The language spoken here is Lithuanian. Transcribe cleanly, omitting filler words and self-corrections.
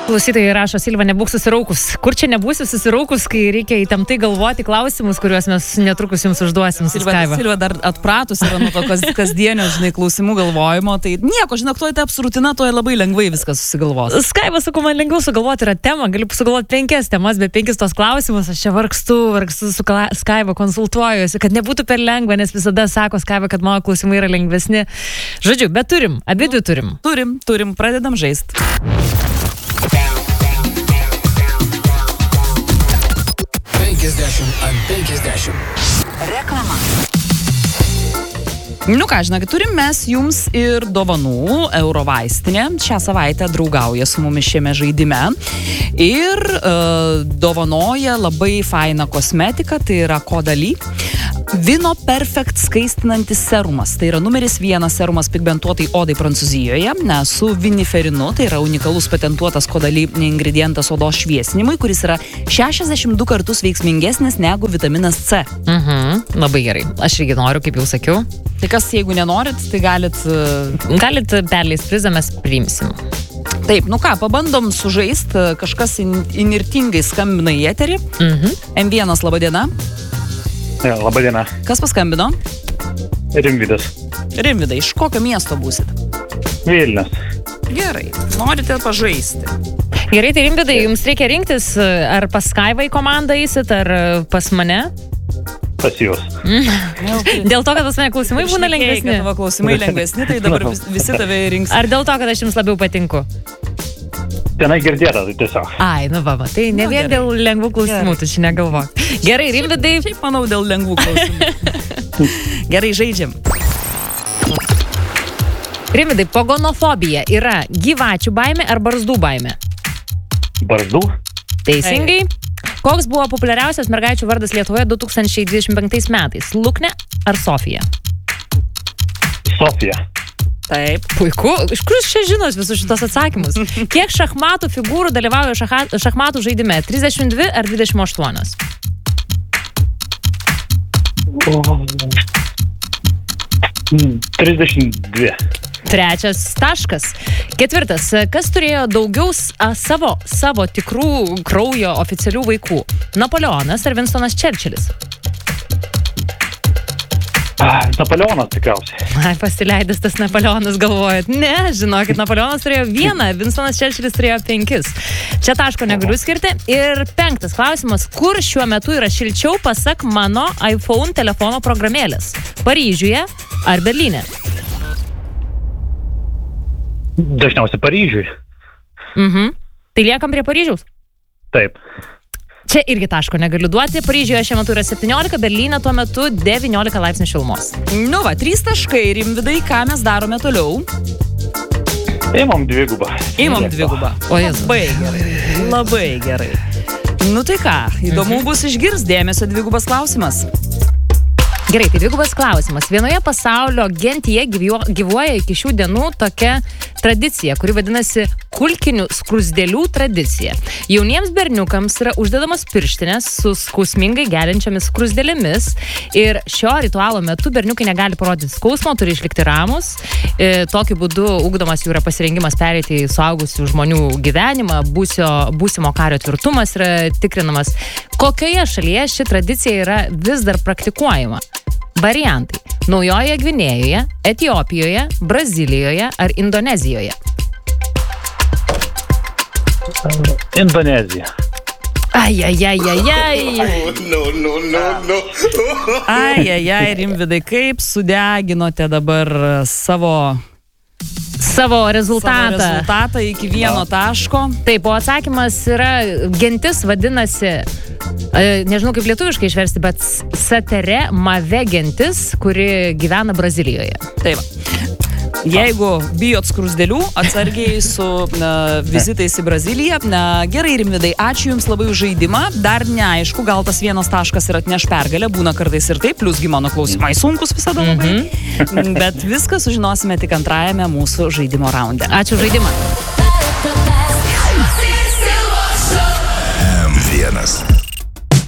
Klausytojai rašo, Silva, nebūk susiraukus. Kur čia nebūsi susiraukus, kai reikia įtemptai galvoti klausimus, kuriuos mes netrukus jums užduosim su Skaiva? Silva dar atpratus yra nuo to kasdienio, klausimų galvojimo, tai nieko, žinok, tuoj taps rutina, tuoj labai lengvai viskas susigalvos. Skaiva, sakau, man lengviau sugalvoti yra tema, galiu sugalvoti 5 temas, be 5 tos klausimus, aš čia vargstu su Skaiva, konsultuojuosi, kad nebūtų per lengva, nes visada sako Skaiva, kad mano klausimai yra lengvesni. Žodžiu, bet turim, abidvi turim. Turim, pradedam žaist. 50 Reklama. Nu ką, žinokit, turim mes jums ir dovanų. Eurovaistinė šią savaitę draugauja su mumis šiame žaidime ir dovanoja labai fainą kosmetiką, tai yra Caudalie Vino Perfect skaistinantis serumas. Tai yra numeris 1 serumas pigmentuotai odai Prancūzijoje, su viniferinu, tai yra unikalus patentuotas Caudalie ingredientas odos šviesinimui, kuris yra 62 kartus veiksmingesnis negu vitaminas C. Labai gerai. Aš irgi noriu, kaip jau sakiau. Tai kas, jeigu nenorit, tai galit perleisti prizą, mes priimsim. Taip, nu ką, pabandom sužaist, kažkas inirtingai skambina į eterį. M1, laba diena. Ja, laba diena. Kas paskambino? Rimvydas. Rimvydai, iš kokio miesto būsit? Vilnius. Gerai, norite pažaisti. Gerai, tai Rimvydai, jums reikia rinktis, ar pas Skaivą į komandą eisit, ar pas mane? Pas jūs. Dėl to, kad pas mane klausimai būna lengvesni. Kad tavo klausimai lengvesni, tai dabar visi tave rinks. Ar dėl to, kad aš jums labiau patinku? Tenai girdėta, tai tiesiog. Ai, nu va, tai ne vien dėl lengvų klausimų, tu čia negalvok. Gerai, Rimvydai. Šiaip manau dėl lengvų klausimų. Gerai, žaidžiam. Rimvydai, pogonofobija yra gyvačių baimė ar barzdų baimė? Barzdų? Teisingai. Koks buvo populiariausias mergaičių vardas Lietuvoje 2025 metais? Luknė ar Sofija? Sofija. Taip. Puiku. Iš kur jūs čia žinos visus šitos atsakymus? Kiek šachmatų figūrų dalyvauja šachmatų žaidime? 32 ar 28? 32. Trečias taškas. Ketvirtas. Kas turėjo daugiau savo tikrų kraujo oficialių vaikų? Napoleonas ar Winstonas Churchillis? Napoleonas tikriausiai. Ai, pasileidęs tas Napoleonas galvojat. Ne, žinokit, Napoleonas turėjo 1, Winstonas Churchillis turėjo 5. Čia taško negaliu skirti. Ir 5 klausimas. Kur šiuo metu yra šilčiau pasak mano iPhone telefono programėlės? Paryžiuje ar Berlyne? Dažniausiai Paryžiui. Tai liekam prie Paryžiaus? Taip. Čia irgi taško negaliu duoti. Paryžiuje šiuo metu yra 17, Berlyne tuo metu 19 laipsnių šilumos. Nu va, 3 taškai, Rimvydai, ką mes darome toliau? Imam dvigubą. O Jėzus. Labai gerai. Labai gerai. Nu tai ką, įdomu bus išgirs, dėmesio dvigubas klausimas. Gerai, tai dvigubas klausimas. Vienoje pasaulio gentyje gyvuoja iki šių dienų tokia tradicija, kuri vadinasi kulkinių skrusdėlių tradicija. Jauniems berniukams yra uždedamas pirštinės su skausmingai geliančiamis skrusdėlėmis ir šio ritualo metu berniukai negali parodyti skausmo, turi išlikti ramus. Tokiu būdu ugdomas jų yra pasirengimas pereiti į suaugusių žmonių gyvenimą, būsimo kario tvirtumas yra tikrinamas. Kokioje šalyje ši tradicija yra vis dar praktikuojama? Variantai. Naujojoje Gvinėjoje, Etiopijoje, Brazilijoje ar Indonezijoje? Indonezija. Ai, Rimvydai, kaip sudeginote dabar savo rezultatą iki 1 taško. Taip, o atsakymas yra, gentis vadinasi, nežinau kaip lietuviškai išversti, bet Satere Mave gentis, kuri gyvena Brazilijoje. Taip. Jeigu bijot skrusdėlių, atsargiai su vizitais į Braziliją. Gerai, Rimvydai, ačiū Jums labai už žaidimą. Dar neaišku, gal tas 1 taškas ir atneš pergalę, būna kartais ir taip, pliusgi mano klausimai sunkus visada labai. Bet viską sužinosime tik antrajame mūsų žaidimo raunde. Ačiū žaidimą.